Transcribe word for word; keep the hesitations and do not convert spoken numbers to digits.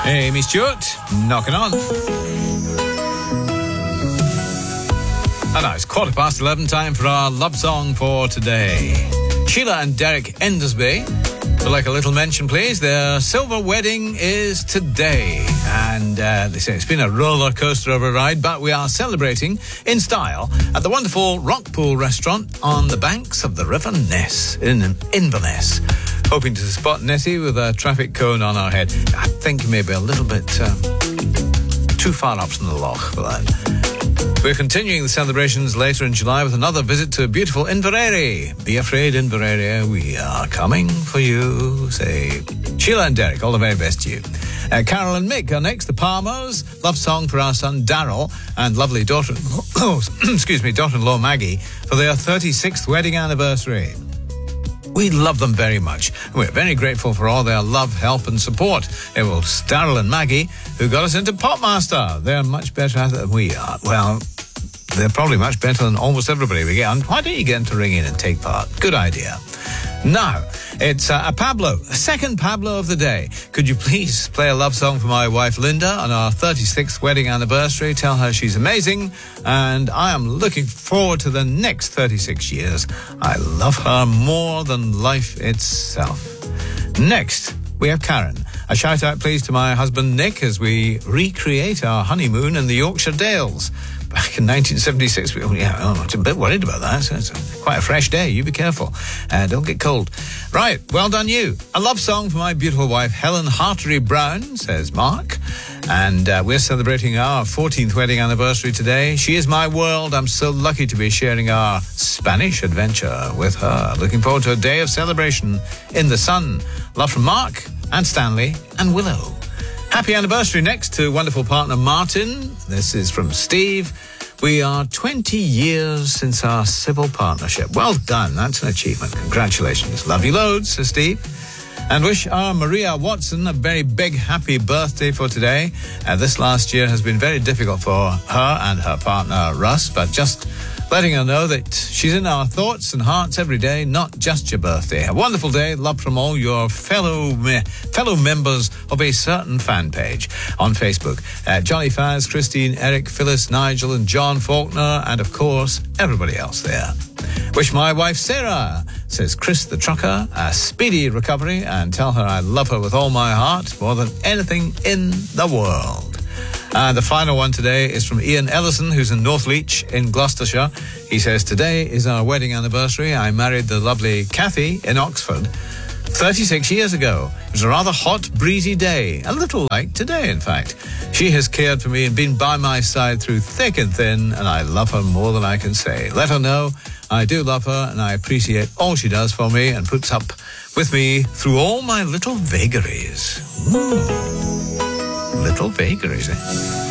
Amy Stewart, knocking on. And now it's quarter past eleven, time for our love song for today. Sheila and Derek Endersby would like a little mention, please. Their silver wedding is today. And uh, they say it's been a roller coaster of a ride, but we are celebrating in style at the wonderful Rockpool restaurant on the banks of the River Ness in Inverness. Hoping to spot Nessie with a traffic cone on our head. I think maybe a little bit um, too far up from the loch for that. We're continuing the celebrations later in July with another visit to beautiful Inverary. Be afraid, Inverary, we are coming for you. Say, Sheila and Derek, all the very best to you. Uh, Carol and Mick are next, the Palmers. Love song for our son Daryl and lovely daughter, oh, excuse me, daughter-in-law Maggie for their thirty-sixth wedding anniversary. We love them very much. We're very grateful for all their love, help and support. It was Daryl and Maggie who got us into Popmaster. They're much better at it than we are. Well, they're probably much better than almost everybody we get on. Why don't you get them to ring in and take part? Good idea. Now, it's uh, a Pablo, a second Pablo of the day. Could you please play a love song for my wife Linda on our thirty-sixth wedding anniversary? Tell her she's amazing and I am looking forward to the next thirty-six years. I love her more than life itself. Next, we have Karen. A shout out please to my husband Nick as we recreate our honeymoon in the Yorkshire Dales. Back in nineteen seventy-six, we, yeah, I'm a bit worried about that. So it's a, quite a fresh day. You be careful. Uh, don't get cold. Right, well done you. A love song for my beautiful wife, Helen Hartery Brown, says Mark. And uh, we're celebrating our fourteenth wedding anniversary today. She is my world. I'm so lucky to be sharing our Spanish adventure with her. Looking forward to a day of celebration in the sun. Love from Mark and Stanley and Willow. Happy anniversary next to wonderful partner Martin. This is from Steve. We are twenty years since our civil partnership. Well done. That's an achievement. Congratulations. Love you loads, says Steve. And wish our Maria Watson a very big happy birthday for today. Uh, this last year has been very difficult for her and her partner Russ, but just letting her know that she's in our thoughts and hearts every day, not just your birthday. A wonderful day. Love from all your fellow me- fellow members of a certain fan page on Facebook. Uh, Johnny Faz, Christine, Eric, Phyllis, Nigel and John Faulkner, and of course, everybody else there. Wish my wife Sarah, says Chris the trucker, a speedy recovery and tell her I love her with all my heart more than anything in the world. And the final one today is from Ian Ellison, who's in Northleach in Gloucestershire. He says, today is our wedding anniversary. I married the lovely Kathy in Oxford thirty-six years ago. It was a rather hot, breezy day, a little like today, in fact. She has cared for me and been by my side through thick and thin, and I love her more than I can say. Let her know I do love her, and I appreciate all she does for me and puts up with me through all my little vagaries. Mm. Little vagaries, eh?